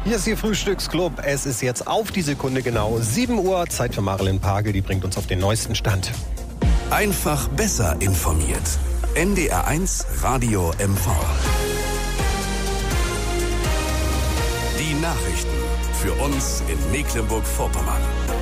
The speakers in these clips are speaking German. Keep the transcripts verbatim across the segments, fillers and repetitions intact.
Hier ist Ihr Frühstücksclub. Es ist jetzt auf die Sekunde genau sieben Uhr. Zeit für Marilyn Pagel, die bringt uns auf den neuesten Stand. Einfach besser informiert. N D R eins Radio M V. Die Nachrichten für uns in Mecklenburg-Vorpommern.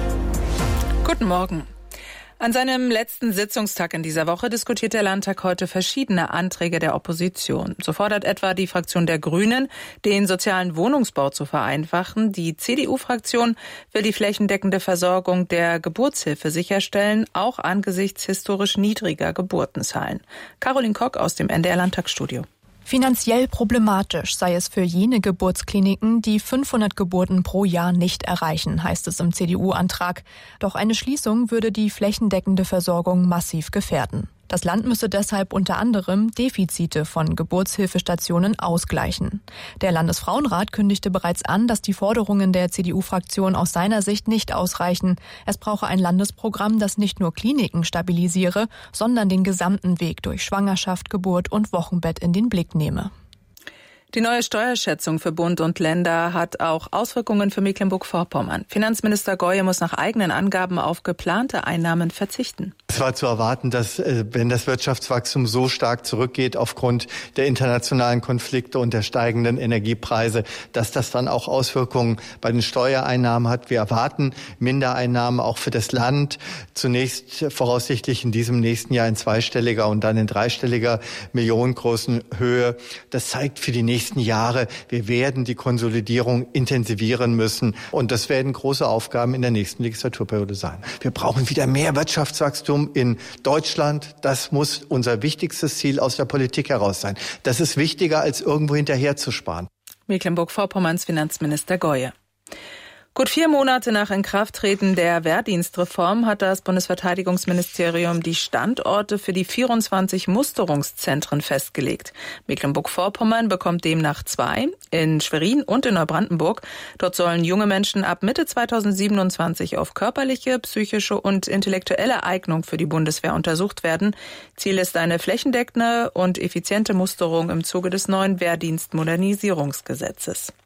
Guten Morgen. An seinem letzten Sitzungstag in dieser Woche diskutiert der Landtag heute verschiedene Anträge der Opposition. So fordert etwa die Fraktion der Grünen, den sozialen Wohnungsbau zu vereinfachen. Die C D U-Fraktion will die flächendeckende Versorgung der Geburtshilfe sicherstellen, auch angesichts historisch niedriger Geburtenzahlen. Caroline Kock aus dem N D R-Landtagsstudio. Finanziell problematisch sei es für jene Geburtskliniken, die fünfhundert Geburten pro Jahr nicht erreichen, heißt es im C D U-Antrag. Doch eine Schließung würde die flächendeckende Versorgung massiv gefährden. Das Land müsse deshalb unter anderem Defizite von Geburtshilfestationen ausgleichen. Der Landesfrauenrat kündigte bereits an, dass die Forderungen der C D U-Fraktion aus seiner Sicht nicht ausreichen. Es brauche ein Landesprogramm, das nicht nur Kliniken stabilisiere, sondern den gesamten Weg durch Schwangerschaft, Geburt und Wochenbett in den Blick nehme. Die neue Steuerschätzung für Bund und Länder hat auch Auswirkungen für Mecklenburg-Vorpommern. Finanzminister Goye muss nach eigenen Angaben auf geplante Einnahmen verzichten. Es war zu erwarten, dass, wenn das Wirtschaftswachstum so stark zurückgeht aufgrund der internationalen Konflikte und der steigenden Energiepreise, dass das dann auch Auswirkungen bei den Steuereinnahmen hat. Wir erwarten Mindereinnahmen auch für das Land. Zunächst voraussichtlich in diesem nächsten Jahr in zweistelliger und dann in dreistelliger millionengroßen Höhe. Das zeigt für die nächsten Jahre, wir werden die Konsolidierung intensivieren müssen. Und das werden große Aufgaben in der nächsten Legislaturperiode sein. Wir brauchen wieder mehr Wirtschaftswachstum in Deutschland. Das muss unser wichtigstes Ziel aus der Politik heraus sein. Das ist wichtiger, als irgendwo hinterher zu sparen. Mecklenburg-Vorpommerns Finanzminister Goye. Gut vier Monate nach Inkrafttreten der Wehrdienstreform hat das Bundesverteidigungsministerium die Standorte für die vierundzwanzig Musterungszentren festgelegt. Mecklenburg-Vorpommern bekommt demnach zwei, in Schwerin und in Neubrandenburg. Dort sollen junge Menschen ab Mitte zweitausendsiebenundzwanzig auf körperliche, psychische und intellektuelle Eignung für die Bundeswehr untersucht werden. Ziel ist eine flächendeckende und effiziente Musterung im Zuge des neuen Wehrdienstmodernisierungsgesetzes.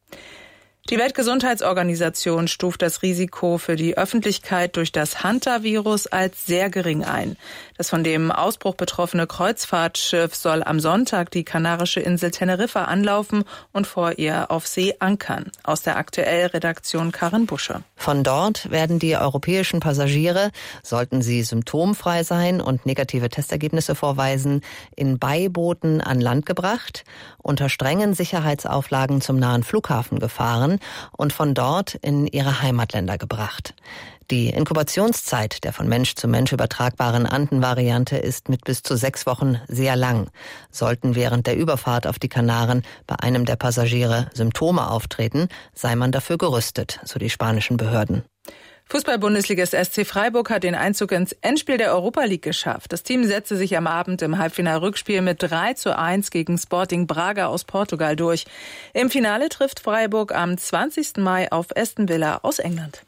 Die Weltgesundheitsorganisation stuft das Risiko für die Öffentlichkeit durch das Hanta-Virus als sehr gering ein. Das von dem Ausbruch betroffene Kreuzfahrtschiff soll am Sonntag die kanarische Insel Teneriffa anlaufen und vor ihr auf See ankern. Aus der Aktuell-Redaktion Karin Busche. Von dort werden die europäischen Passagiere, sollten sie symptomfrei sein und negative Testergebnisse vorweisen, in Beibooten an Land gebracht, unter strengen Sicherheitsauflagen zum nahen Flughafen gefahren und von dort in ihre Heimatländer gebracht. Die Inkubationszeit der von Mensch zu Mensch übertragbaren Anden-Variante ist mit bis zu sechs Wochen sehr lang. Sollten während der Überfahrt auf die Kanaren bei einem der Passagiere Symptome auftreten, sei man dafür gerüstet, so die spanischen Behörden. Fußball-Bundesligist S C Freiburg hat den Einzug ins Endspiel der Europa League geschafft. Das Team setzte sich am Abend im Halbfinal-Rückspiel mit drei zu eins gegen Sporting Braga aus Portugal durch. Im Finale trifft Freiburg am zwanzigsten Mai auf Aston Villa aus England.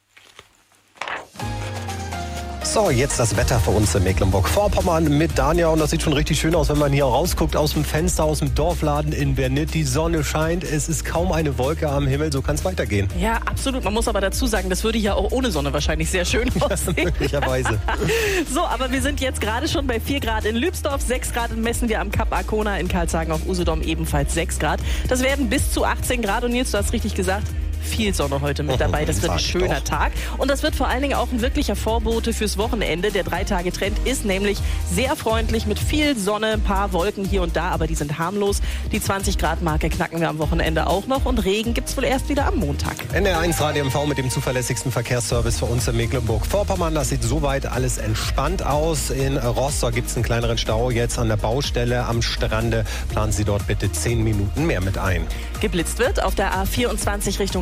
So, jetzt das Wetter für uns in Mecklenburg-Vorpommern mit Dania. Und das sieht schon richtig schön aus, wenn man hier rausguckt aus dem Fenster, aus dem Dorfladen in Bernit. Die Sonne scheint, es ist kaum eine Wolke am Himmel, so kann es weitergehen. Ja, absolut. Man muss aber dazu sagen, das würde ja auch ohne Sonne wahrscheinlich sehr schön aussehen. Ja, möglicherweise. So, aber wir sind jetzt gerade schon bei vier Grad in Lübsdorf, sechs Grad messen wir am Kap Arkona, in Karlshagen auf Usedom ebenfalls sechs Grad. Das werden bis zu achtzehn Grad und Nils, du hast richtig gesagt, viel Sonne heute mit dabei. Das wird ein schöner Tag. Und das wird vor allen Dingen auch ein wirklicher Vorbote fürs Wochenende. Der Drei-Tage-Trend ist nämlich sehr freundlich mit viel Sonne, ein paar Wolken hier und da, aber die sind harmlos. Die zwanzig-Grad-Marke knacken wir am Wochenende auch noch und Regen gibt's wohl erst wieder am Montag. N D R eins Radio M V mit dem zuverlässigsten Verkehrsservice für uns in Mecklenburg-Vorpommern. Das sieht soweit alles entspannt aus. In Rostock gibt's einen kleineren Stau jetzt an der Baustelle am Strande. Planen Sie dort bitte zehn Minuten mehr mit ein. Geblitzt wird auf der A vierundzwanzig Richtung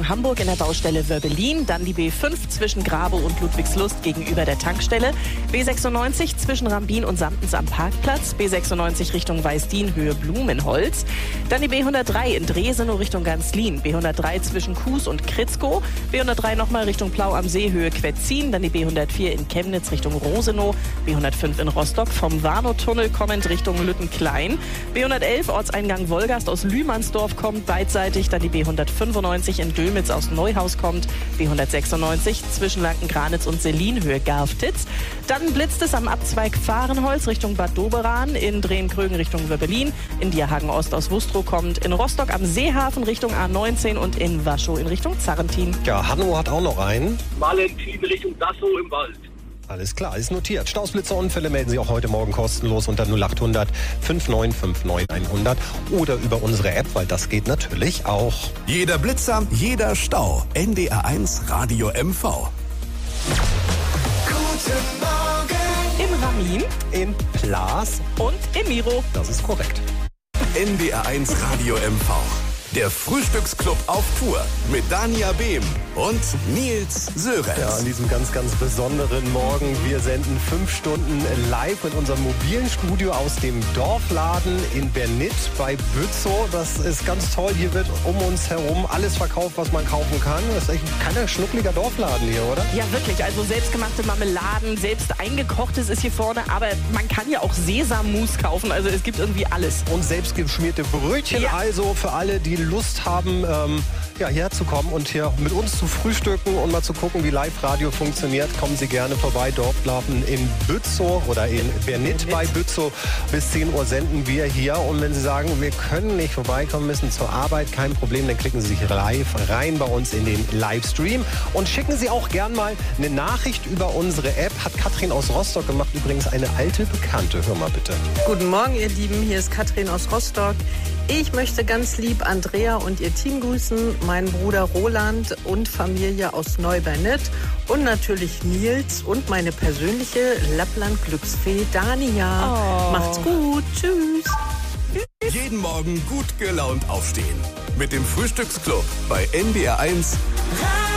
Richtung Hamburg in der Baustelle Wörbelin. Dann die B fünf zwischen Grabe und Ludwigslust gegenüber der Tankstelle. B sechsundneunzig zwischen Rambin und Samtens am Parkplatz. B sechsundneunzig Richtung Weißdien, Höhe Blumenholz. Dann die B hundertdrei in Dresenow Richtung Ganzlin. B hundertdrei zwischen Kues und Kritzkow. B hundertdrei nochmal Richtung Plau am See, Höhe Quetzin. Dann die B hundertvier in Chemnitz Richtung Rosenow. B hundertfünf in Rostock vom Warnow-Tunnel kommend Richtung Lüttenklein. B hundertelf Ortseingang Wolgast aus Lühmannsdorf kommt beidseitig. Dann die B hundertfünfundneunzig in Dömitz aus Neuhaus kommt. B hundertsechsundneunzig zwischen Lanken-Granitz und Selin, Höhe Garftitz. Dann blitzt es am Abzweig Fahrenholz Richtung Bad Doberan. In Drehen-Krögen Richtung Wörbelin. In Dierhagen Ost aus Wustrow kommt. In Rostock am Seehafen Richtung A neunzehn und in Waschow in Richtung Zarrentin. Ja, Hanno hat auch noch einen. Valentin Richtung Dassow im Wald. Alles klar, ist notiert. Stausblitzerunfälle melden Sie auch heute Morgen kostenlos unter null acht hundert neunundfünfzig neunundfünfzig hundert oder über unsere App, weil das geht natürlich auch. Jeder Blitzer, jeder Stau. N D R eins Radio M V. Guten Morgen. Im Ramin. In Plas. Und im Miro. Das ist korrekt. N D R eins Radio M V. Der Frühstücksclub auf Tour mit Dania Behm und Nils Sörenz. Ja, an diesem ganz, ganz besonderen Morgen. Wir senden fünf Stunden live in unserem mobilen Studio aus dem Dorfladen in Bernit bei Bützow. Das ist ganz toll. Hier wird um uns herum alles verkauft, was man kaufen kann. Das ist echt kein schnuckliger Dorfladen hier, oder? Ja, wirklich. Also selbstgemachte Marmeladen, selbst eingekochtes ist hier vorne. Aber man kann ja auch Sesammus kaufen. Also es gibt irgendwie alles. Und selbstgeschmierte Brötchen. Ja. Also für alle, die Lust haben, ähm, ja, hierher zu kommen und hier mit uns zu frühstücken und mal zu gucken, wie Live-Radio funktioniert, kommen Sie gerne vorbei. Dorfladen in Bützow oder in Bernit bei Bützow. Bis zehn Uhr senden wir hier. Und wenn Sie sagen, wir können nicht vorbeikommen, müssen zur Arbeit, kein Problem, dann klicken Sie sich live rein bei uns in den Livestream. Und schicken Sie auch gern mal eine Nachricht über unsere App. Hat Katrin aus Rostock gemacht, übrigens eine alte Bekannte. Hör mal bitte. Guten Morgen, ihr Lieben. Hier ist Katrin aus Rostock. Ich möchte ganz lieb Andrea und ihr Team grüßen, meinen Bruder Roland und Familie aus Neubernit und natürlich Nils und meine persönliche Lappland-Glücksfee Dania. Oh. Macht's gut. Tschüss. Jeden Morgen gut gelaunt aufstehen. Mit dem Frühstücksclub bei N D R eins.